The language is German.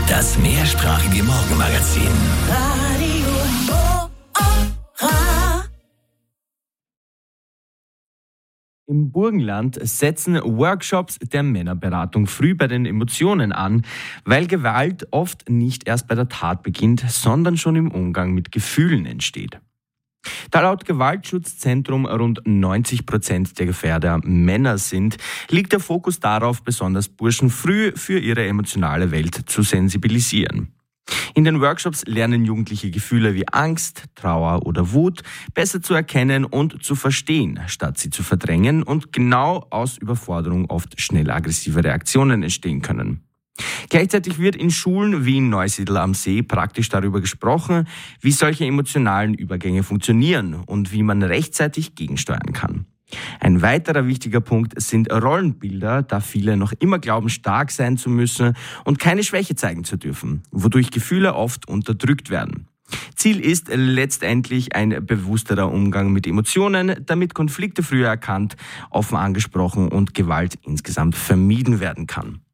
Das mehrsprachige Morgenmagazin. Im Burgenland setzen Workshops der Männerberatung früh bei den Emotionen an, weil Gewalt oft nicht erst bei der Tat beginnt, sondern schon im Umgang mit Gefühlen entsteht. Da laut Gewaltschutzzentrum rund 90% der Gefährder Männer sind, liegt der Fokus darauf, besonders Burschen früh für ihre emotionale Welt zu sensibilisieren. In den Workshops lernen Jugendliche Gefühle wie Angst, Trauer oder Wut besser zu erkennen und zu verstehen, statt sie zu verdrängen, und genau aus Überforderung oft schnell aggressive Reaktionen entstehen können. Gleichzeitig wird in Schulen wie in Neusiedl am See praktisch darüber gesprochen, wie solche emotionalen Übergänge funktionieren und wie man rechtzeitig gegensteuern kann. Ein weiterer wichtiger Punkt sind Rollenbilder, da viele noch immer glauben, stark sein zu müssen und keine Schwäche zeigen zu dürfen, wodurch Gefühle oft unterdrückt werden. Ziel ist letztendlich ein bewussterer Umgang mit Emotionen, damit Konflikte früher erkannt, offen angesprochen und Gewalt insgesamt vermieden werden kann.